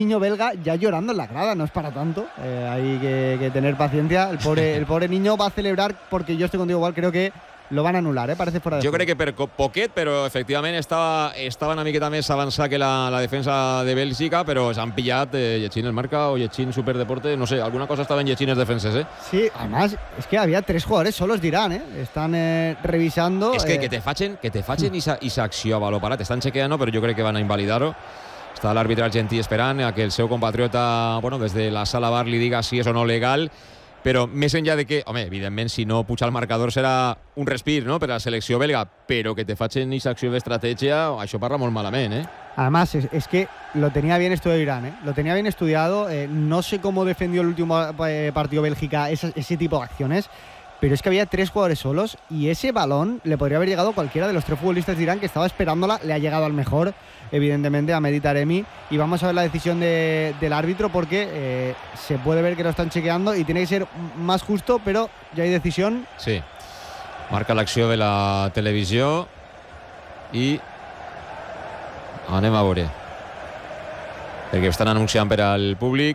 niño belga ya llorando en la grada, no es para tanto, hay que tener paciencia. El pobre niño va a celebrar porque yo estoy contigo igual, creo que lo van a anular, parece fuera de Jo juego. crec que per poquet, però efectivament estava una miqueta més avançada que la defensa de Bèlgica, però s'han pillat llegint el Marca o llegint Superdeporte, no sé, alguna cosa estaven llegint els defenses, Sí, además es que había 3 jugadores solos de Irán, Están revisando. És que te facin esa acció a baló parat, estan chequeant, però jo crec que van a invalidar-ho. Està l'àrbitre argentí esperant a que el seu compatriota, bueno, des de la sala VAR li diga si és o no legal, però més enllà de que, home, evidentment, si no puja el marcador serà un respir, no?, per a la selecció belga, però que te facin aquesta acció d'estratègia, això parla molt malament, Además, es que lo tenía bien estudiado Irán, Lo tenía bien estudiado. No sé cómo defendió el último partido Bélgica ese tipo de acciones, pero es que había 3 jugadores solos y ese balón le podría haber llegado a cualquiera de los 3 futbolistas de Irán que estaba esperándola. Le ha llegado al mejor, evidentemente, a Mehdi Taremi. Y vamos a ver la decisión del árbitro porque se puede ver que lo están chequeando y tiene que ser más justo, pero ya hay decisión. Sí. Marca l'acció de la televisió i anem a veure, perquè estan anunciant per al públic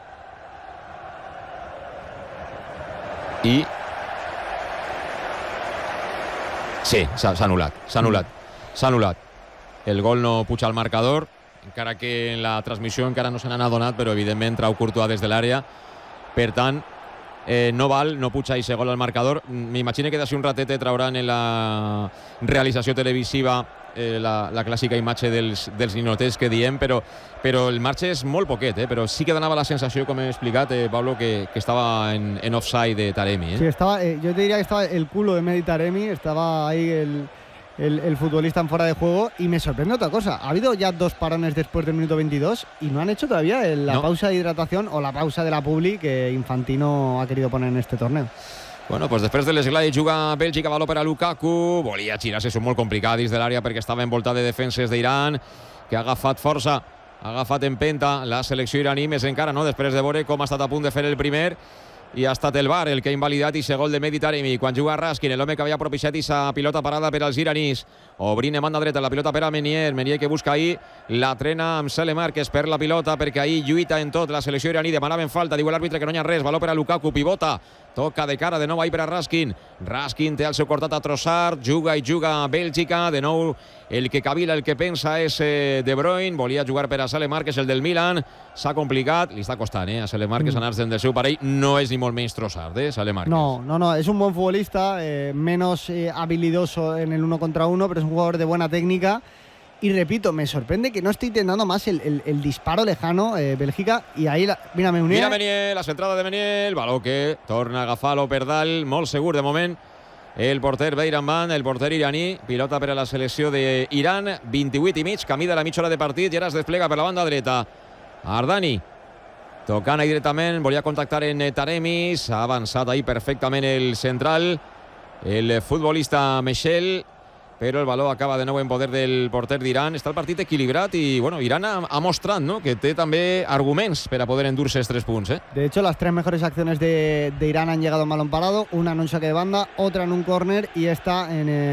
i sí, s'ha anul·lat. El gol no puja al marcador, encara que en la transmissió encara no se n'han adonat, però evidentment trau Courtois des de l'àrea. Per tant, no val, no puja i gol al marcador. M'imagino que d'ací un ratet trauran en la realització televisiva la clàssica imatge dels ninotets que diem, però el marge és molt poquet, però sí que donava la sensació, com he explicat, Pablo, que estava en offside de Taremi. Sí, yo te diría que estaba el culo de Mehdi Taremi, estaba ahí el futbolista en fuera de juego, y me sorprende otra cosa. Ha habido ya 2 parones después del minuto 22 y no han hecho todavía la pausa de hidratación o la pausa de la publi que Infantino ha querido poner en este torneo. Bueno, pues després de l'esglai juga Bèlgica, baló per a Lukaku, volia girar-se, és molt complicat dins de l'àrea perquè estava envoltat de defenses d'Iran, que ha agafat força, ha agafat empenta la selecció iraní, més encara, no?, després de veure com ha estat a punt de fer el primer, i ha estat el VAR el que ha invalidat i gol de Mehdi Taremi quan juga Raskin, l'home que havia propiciat aquesta pilota parada per als iranís, obrint en banda dreta la pilota per a Menier que busca ahir la trena amb Selemar, que es perd la pilota perquè ahir lluita en tot la selecció iraní, demanaven falta, diu l'àrbitre que no hi ha res, baló per a Lukaku, pivota, toca de cara de nou ahir per a Raskin té al seu costat a Trossard, juga Bèlgica, de nou el que cavila, el que pensa és De Bruyne, volia jugar per a Selemar, que és el del Milan, s'ha complicat, li està costant a Selemar que s'anar del seu parell, no és ni molt menys Trossard, Selemar. No, es un buen futbolista, menos habilidoso en el 1 contra 1, pero es un jugador de buena técnica. Y repito, me sorprende que no esté intentando más el disparo lejano Bèlgica. I ahí, mira Menier, la centrada de Menier, el baló que torna a agafar-lo per dalt, molt segur de moment el porter Beiranvand, el porter iraní, pilota per a la selecció d'Iran, 28 i mig, camí de la mitja hora de partit i ara es desplega per la banda dreta Ardani, tocant ahí directament, volia contactar en Taremi, s'ha avançat ahí perfectament el central, el futbolista Mechel, però el baló acaba de nou en poder del porter d'Iran. Està el partit equilibrat i, bueno, Iran ha mostrat, ¿no?, que té també arguments per a poder endur-se els 3 punts, De hecho, las 3 mejores acciones de Irán han llegado en balón parado, una en un saque de banda, otra en un córner y esta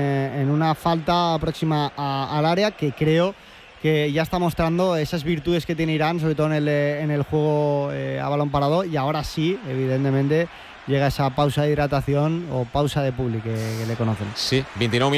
en una falta próxima al área, que creo que ya está mostrando esas virtudes que tiene Irán, sobre todo en el juego a balón parado, y ahora sí, evidentemente, llega esa pausa de hidratación o pausa de publi que le conocen. Sí, 29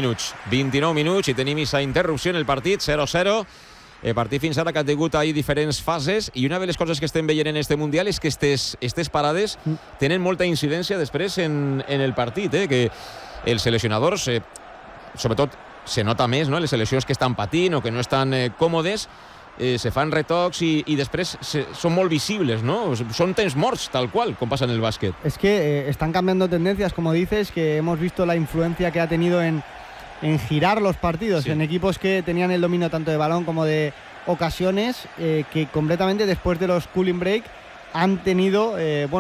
minuts i tenim aquesta interrupció en el partit, 0-0. El partit fins ara que ha tingut ahí diferents fases, i una de les coses que estem veient en este Mundial és que estes parades tenen molta incidència després en el partit, que els seleccionadors, sobretot se nota més, no?, les seleccions que estan patint o que no estan còmodes, se fan retocs y després son molt visibles, ¿no? Son temps morts, tal cual, como pasa en el básquet. Es que están cambiando tendencias, como dices, que hemos visto la influencia que ha tenido en girar los partidos, en equipos que tenían el dominio tanto de balón como de ocasiones, que completamente después de los cooling break han tenido,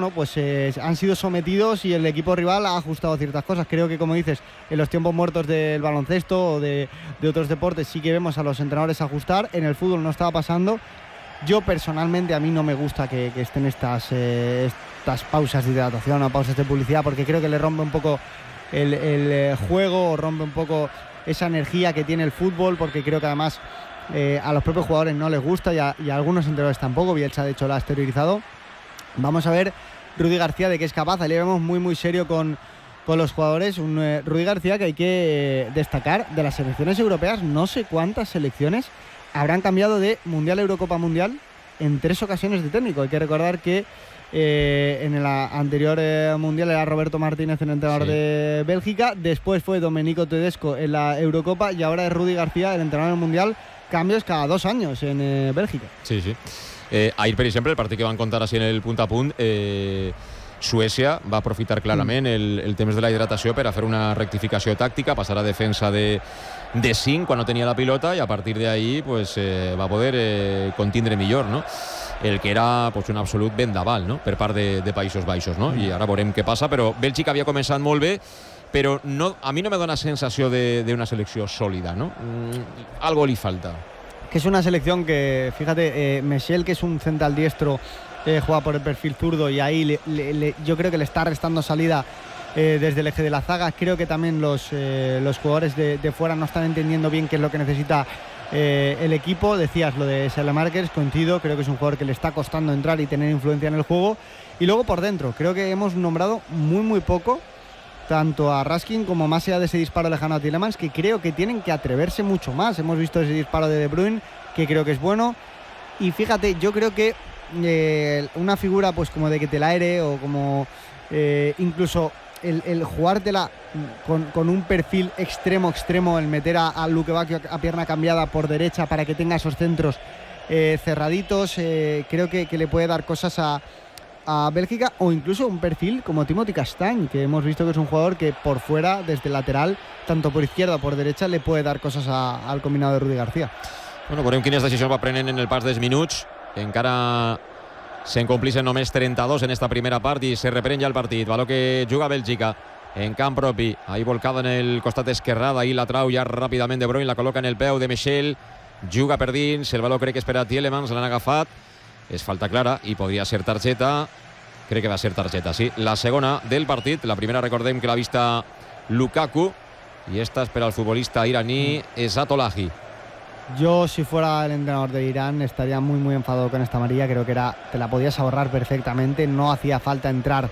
han sido sometidos y el equipo rival ha ajustado ciertas cosas. Creo que, como dices, en los tiempos muertos del baloncesto o de otros deportes sí que vemos a los entrenadores ajustar. En el fútbol no estaba pasando. Yo personalmente, a mí no me gusta que estén estas pausas de hidratación o pausas de publicidad, porque creo que le rompe un poco el juego, rompe un poco esa energía que tiene el fútbol, porque creo que además a los propios jugadores no les gusta y a algunos entrenadores tampoco. Bielsa de hecho la ha exteriorizado. Vamos a ver Rudi García de qué es capaz. Le vemos muy muy serio con los jugadores. Un Rudi García que hay que destacar de las selecciones europeas. No sé cuántas selecciones habrán cambiado de Mundial, Eurocopa, Mundial en 3 ocasiones de técnico. Hay que recordar que en el anterior Mundial era Roberto Martínez, el entrenador de Bélgica. Después fue Domenico Tedesco en la Eurocopa y ahora es Rudi García, el entrenador del Mundial. Cambios cada 2 años en Bélgica. Sí. Ahir, per exemple, el partit que van contar així en el punt a punt, Suècia va aprofitar clarament el temps de la hidratació per a fer una rectificació tàctica, passar a defensa de 5 quan no tenia la pilota i a partir d'ahí pues, va poder contindre millor, no? El que era pues, un absolut vendaval, no? Per part de Països Baixos, no? I ara veurem què passa, però Bèlgica havia començat molt bé, però no, a mi no me dona sensació d'una selecció sòlida, ¿no? Algo li falta. Que es una selección que, fíjate, Michel, que es un central diestro, juega por el perfil zurdo y ahí yo creo que le está restando salida desde el eje de la zaga. Creo que también los jugadores de fuera no están entendiendo bien qué es lo que necesita el equipo. Decías lo de Salamakers, coincido, creo que es un jugador que le está costando entrar y tener influencia en el juego. Y luego por dentro, creo que hemos nombrado muy poco tanto a Raskin como más allá de ese disparo lejano a Tielemans, que creo que tienen que atreverse mucho más. Hemos visto ese disparo de De Bruyne, que creo que es bueno. Y fíjate, yo creo que una figura pues como de Ketelaere o como incluso el jugártela con un perfil extremo, el meter a Luke Bacchio a pierna cambiada por derecha para que tenga esos centros cerraditos, creo que le puede dar cosas a Bélgica, o incluso un perfil como Timothy Castagne, que hemos visto que es un jugador que por fuera, desde el lateral, tanto por izquierda o por derecha, le puede dar cosas al combinado de Rudi García. Bueno, veurem quines decisions va prenent en el pas dels minuts. Encara se'n complixen només 32 en esta primera part i se reprèn ja el partit. Baló que juga Bèlgica en camp propi, ahí volcada en el costat esquerrat, ahí la trau ja ràpidament De Bruyne, la col·loca en el peu de Michel, juga per dins, el baló crec que és per a Tielemans, l'han agafat. És falta clara i podria ser targeta. Crec que va ser targeta, sí. La segona del partit. La primera recordem que l'ha vista Lukaku y esta es para el futbolista iraní Ezatolahi. Yo, si fuera el entrenador de Irán, estaría muy enfadado con esta amarilla. Creo que te la podías ahorrar perfectamente. No hacía falta entrar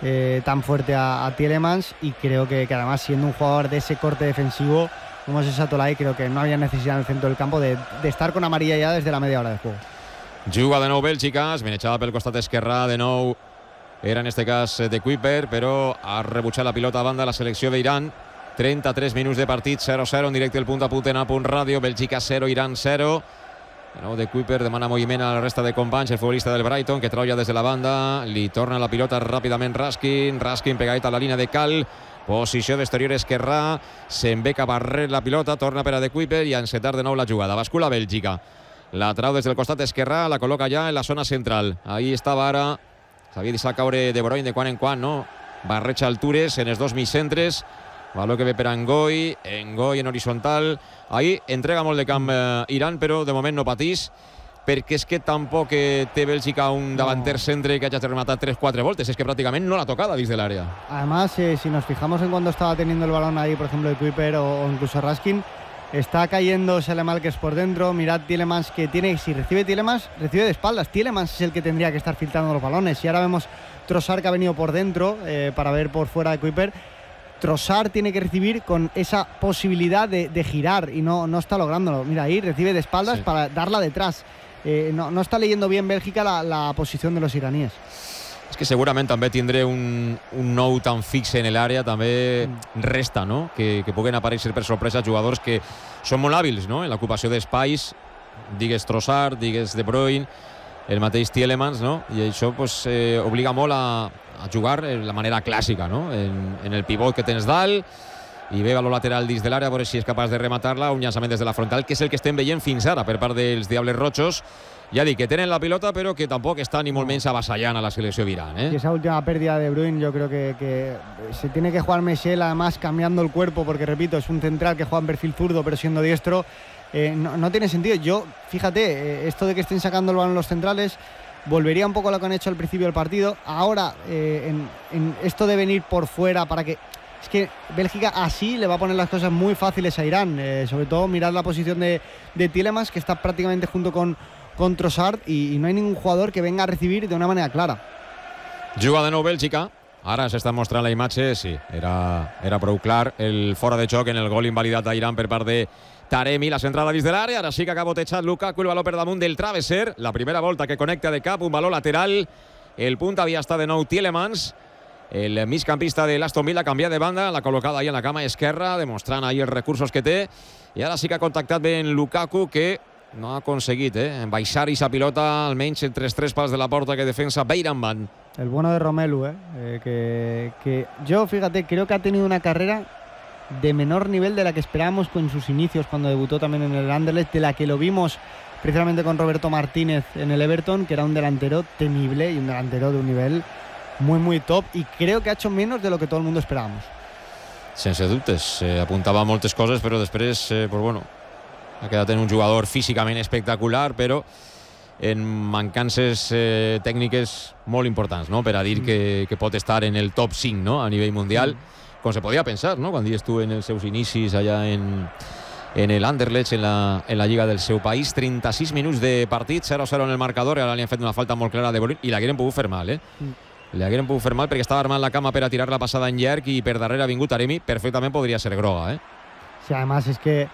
tan fuerte a Tielemans, y creo que además, siendo un jugador de ese corte defensivo como es Ezatolahi, creo que no había necesidad en el centro del campo de estar con amarilla ya desde la media hora de juego. Juga de nou Bèlgica, esmenejada pel costat esquerrà, de nou era en este cas de Kuiper, però ha rebutjat la pilota a banda la selecció d'Iran. 33 minuts de partit, 0-0 en directe el punt a punt en A.Punt Ràdio. Bèlgica 0, Iran 0. De nou de Kuiper, demana moviment a la resta de companys, el futbolista del Brighton, que trau ja des de la banda, li torna la pilota ràpidament Raskin pegadit a la línia de cal, posició d'exterior esquerrà, se'n ve cap a darrere la pilota, torna per a de Kuiper i a encetar de nou la jugada. Bascula Bèlgica. La trau des del costat esquerrà, la col·loca ja en la zona central. Ahí estava ara, s'havia deixat caure De Bruyne de quan en quan, no? Barreja altures en els dos mitjantres. Baló que ve per a Ngoi en horitzontal. Ahí entrega molt de camp Iran, però de moment no patís, perquè és que tampoc té Bèlgica un davanter centre que hagi rematat 3-4 voltes. És que pràcticament no l'ha tocada dins de l'àrea. Además, si nos fijamos en cuando estaba teniendo el balón ahí, por ejemplo, de Kuiper o incluso Raskin, está cayendo Salamakers por dentro. Mirad Tielemans, que si recibe Tielemans, recibe de espaldas. Tielemans es el que tendría que estar filtrando los balones. Y ahora vemos Trossard, que ha venido por dentro para ver por fuera de Kuiper. Trossard tiene que recibir con esa posibilidad de girar y no está lográndolo. Mira, ahí recibe de espaldas para darla detrás. No está leyendo bien Bèlgica la posición de los iraníes. És que segurament també tindré un nou tan fixe en l'àrea també resta, no? Que puguen aparèixer per sorpresa jugadors que són molt hàbils, no? En l'ocupació d'espais, digues Trossard, digues De Bruyne, el mateix Tielemans, no? I això pues, obliga molt a jugar de la manera clàssica, no? En el pivot que tens dalt, i ve a lo lateral dins de l'àrea, a veure si és capaç de rematar-la, un llançament des de la frontal, que és el que estem veient fins ara per part dels Diables Rojos. Ya di que tienen la pelota, pero que tampoco está ni molt menys avasallant a la selecció d'Iran. Y esa última pérdida de De Bruyne, yo creo que se tiene que jugar Michel, además cambiando el cuerpo, porque repito, es un central que juega en perfil zurdo, pero siendo diestro, no tiene sentido. Yo, fíjate, esto de que estén sacando el balón los centrales, volvería un poco a lo que han hecho al principio del partido. Ahora, en esto de venir por fuera para que Es que Bélgica así le va a poner las cosas muy fáciles a Irán. Sobre todo mirad la posición de Tielemans, que está prácticamente junto con Trossard, y no hay ningún jugador que venga a recibir de una manera clara. Juga de nou Bèlgica. Ara s'està mostrant la imatge. Sí, era prou clar el fora de xoc en el gol invalidat a Irán per part de Taremi. La centrada dins de l'àrea. Ara sí que ha botejat Lukaku el valor per damunt del travesser. La primera volta que connecta de cap, un valor lateral. El punt havia estat de nou Tielemans. El migcampista de l'Aston Villa canvia de banda, l'ha col·locada ahí en la cama esquerra, demostrant ahí els recursos que té, i ara sí que ha contactat ben Lukaku, que no ha aconseguit baixar aquesta pilota almenys entre els 3 pals de la porta que defensa Beiranvand. El bueno de Romelu, que yo, fíjate, creo que ha tenido una carrera de menor nivel de la que esperábamos con sus inicios cuando debutó también en el Anderlecht, de la que lo vimos precisamente con Roberto Martínez en el Everton, que era un delantero temible y un delantero de un nivel muy top, i creo que ha hecho menos de lo que todo el mundo esperábamos. Sense dubtes, apuntava moltes coses, però després pues bueno, ha quedat en un jugador físicament espectacular, però en mancances tècniques molt importants, no? Per a dir que pot estar en el top 5, no? A nivell mundial, com se podia pensar, no? Quan dius tu en els seus inicis allà en el Anderlecht, en la lliga del seu país. 36 minuts de partit, 0-0 en el marcador, i ara li han fet una falta molt clara de Bruyne, i l'hagueren pogut fer mal, li hagueren pogut fer mal perquè estava armant la cama per a tirar la passada en llarg, i per darrere ha vingut Taremi. Perfectament podria ser groga, Sí, además es que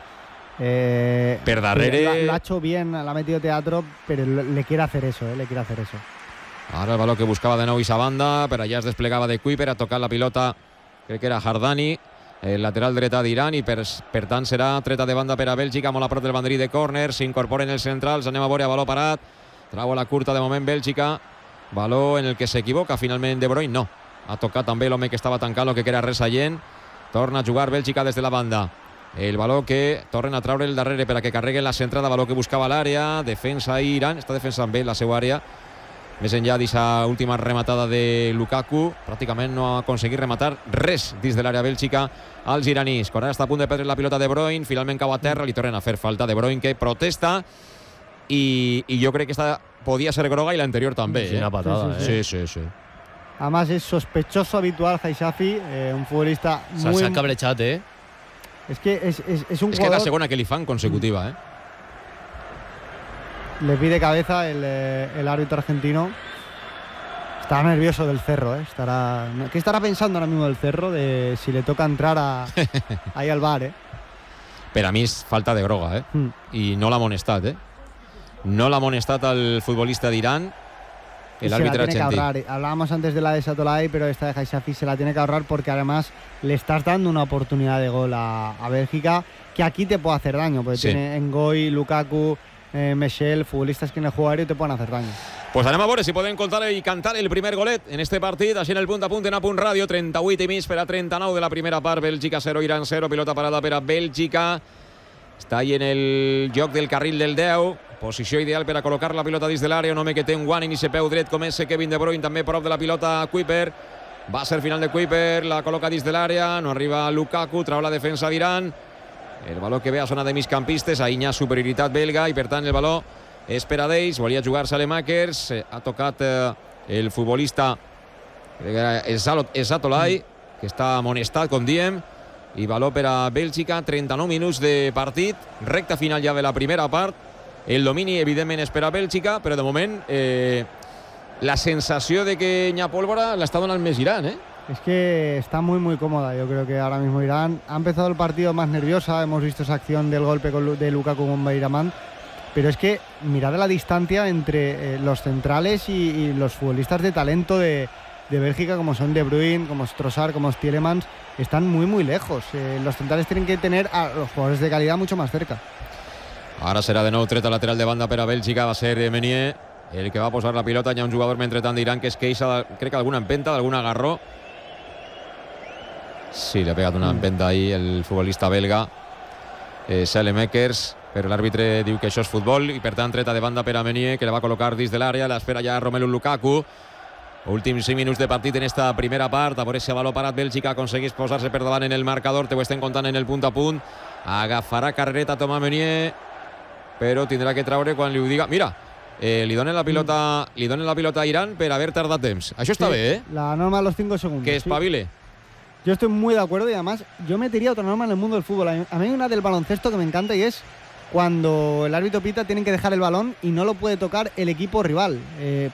per darrere lo ha hecho bien, la ha metido teatro, pero le quiere hacer eso, le quiere hacer eso. Ara el valor que buscava de nou i sa banda, per allà es desplegava de Kuiper, ha tocat la pilota, crec que era Hardani, el lateral dreta d'Iran, i per tant serà treta de banda per a Bèlgica, molt a prop del banderí de córner. S'incorporen els centrals, anem a veure, valor parat, trau a la curta de moment Bèlgica, valor en el que s'equivoca finalment De Bruyne, no, ha tocat també l'home que estava tancant lo que era Resayen. Torna a jugar Bèlgica des de la banda, el valor que tornen a traure el darrere per a que carreguen la centrada, valor que buscava l'àrea, defensa Iran, està defensant bé la seva àrea, més enllà d'aquesta última rematada de Lukaku. Pràcticament no ha aconseguit rematar res dins de l'àrea bèlgica als iranís. Quan ara està a punt de perdre la pilota De Bruyne, finalment cau a terra, li tornen a fer falta. De Bruyne que protesta, i jo crec que esta podia ser groga i l'anterior també. Sí, una patada, Sí. Además es sospechoso habitual Haisafi, un futbolista muy... S'ha cabrejat, Es que es un jugador... jugador... És que la segona que li fan consecutiva, Le pide cabeza el árbitro argentino. Estará nervioso del Cerro, ¿Qué estará pensando ahora mismo del Cerro? De si le toca entrar ahí al bar, Per a mi és falta de groga, I no l'ha amonestat, No l'ha amonestat al futbolista d'Iran, el árbitro argentino. Hablábamos antes de la de Satolay, pero esta de Haisafi se la tiene que ahorrar, porque además le estás dando una oportunidad de gol a Bélgica, que aquí te puede hacer daño, porque tiene Ngoy, Lukaku, Michel, futbolistas que en el jugador te pueden hacer daño. Pues anem a veure si poden contar i cantar el primer golet en este partit, així en el punt a punt en Apunt Ràdio. 38 i mig per a 39 de la primera part. Bèlgica 0, Iran 0, pilota parada per a Bèlgica. Està ahí en el joc del carril del 10, posició ideal per a col·locar la pilota dins de l'àrea, un home que té un guant i se peu dret com és Kevin De Bruyne, també prop de la pilota Kuiper. Va ser final de Kuiper, la col·loca dins de l'àrea, no arriba Lukaku, trau la defensa d'Iran. El valor que ve a zona de migcampistes, ahí hi ha superioritat belga, i per tant el valor és per a d'ells. Volia jugar Saelemaekers, ha tocat el futbolista Esatolay, que està amonestat, com diem, i valor per a Bèlgica. 39 minuts de partit, recta final ja de la primera part. El domini evidentment és per a Bèlgica, però de moment la sensació de que hi ha pólvora l'està donant més Iran, Es que está muy cómoda. Yo creo que ahora mismo Irán ha empezado el partido más nerviosa. Hemos visto esa acción del golpe de Lukaku con Beiranvand. Pero es que mirad la distancia entre los centrales y los futbolistas de talento de Bélgica, como son De Bruyne, como es Trossard, como es Tielemans. Están muy lejos. Los centrales tienen que tener a los jugadores de calidad mucho más cerca. Ara serà de nou treta lateral de banda per a Bèlgica. Va ser Meunier el que va posar la pilota. Hi ha un jugador mentrestant d'Iran que es queixa, crec que alguna empenta, d'algun agarró. Sí, le ha pegat una empenta ahí el futbolista belga Saelemaekers, però l'àrbitre diu que això és futbol, i per tant treta de banda per a Meunier, que la va col·locar dins de l'àrea. L'espera ja Romelu Lukaku. Últims 5 minuts de partit en esta primera part. A veure si a valor parat Bèlgica aconseguís posar-se per davant en el marcador. Te ho estem contant en el punt a punt. Agafarà carrereta Thomas Meunier, però tindrà que traure quan li ho diga. Mira, li donen la pilota a Iran per haver tardat temps. Això està bé, La norma de los 5 segundos. Que espavile. Yo estoy muy de acuerdo y además yo metería otra norma en el mundo del fútbol. A mí hay una del baloncesto que me encanta y es cuando el árbitro pita tienen que dejar el balón y no lo puede tocar el equipo rival.